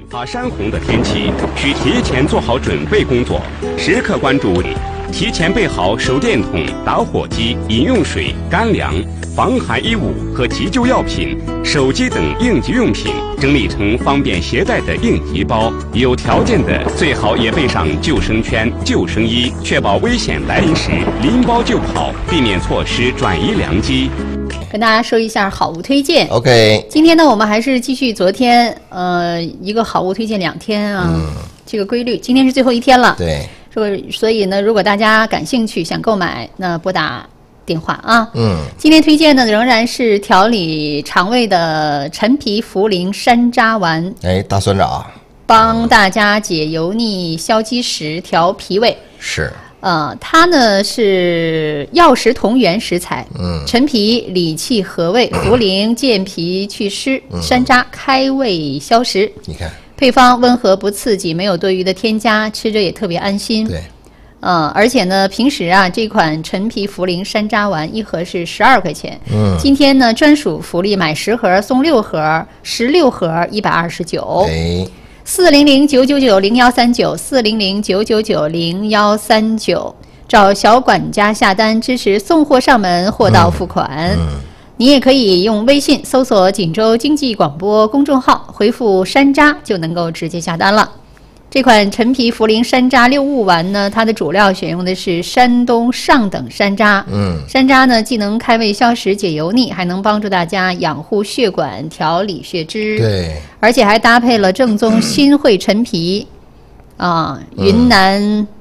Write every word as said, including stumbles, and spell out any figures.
怕山洪的天气，需提前做好准备工作，时刻关注，提前备好手电筒、打火机、饮用水、干粮、防寒衣物和急救药品、手机等应急用品，整理成方便携带的应急包。有条件的最好也备上救生圈、救生衣，确保危险来临时拎包就跑，避免错失转移良机。 跟大家说一下好物推荐。 OK， 今天呢，我们还是继续昨天呃一个好物推荐两天啊、嗯、这个规律。今天是最后一天了， 对， 所以呢，如果大家感兴趣想购买，那拨打电话啊。 嗯， 今天推荐的仍然是调理肠胃的陈皮茯苓山楂丸。 哎，大酸枣帮大家解油腻、消积食、调脾胃。 是。 呃，它呢是药食同源食材，嗯，陈皮理气和胃，茯苓健脾祛湿，嗯、山楂开胃消食。 你看， 配方温和不刺激，没有多余的添加，吃着也特别安心。 对， 呃，而且呢，平时啊，这款陈皮茯苓山楂丸一盒是十二块钱，嗯，今天呢专属福利，买十盒送六盒，十六盒一百二十九。 哎。 四零零九九九零幺三九，四零零九九九零幺三九，找小管家下单，支持送货上门，货到付款。嗯嗯、你也可以用微信搜索锦州经济广播公众号，回复山楂就能够直接下单了。这款陈皮茯苓山楂六物丸呢，它的主料选用的是山东上等山楂。嗯，山楂呢既能开胃消食、解油腻，还能帮助大家养护血管、调理血脂。 对， 而且还搭配了正宗新会陈皮，啊，云南